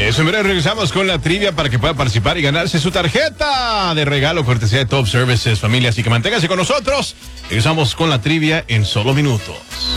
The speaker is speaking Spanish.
Eso, en breve regresamos con la trivia para que pueda participar y ganarse su tarjeta de regalo cortesía de Top Services, familia. Así que manténgase con nosotros. Regresamos con la trivia en solo minutos.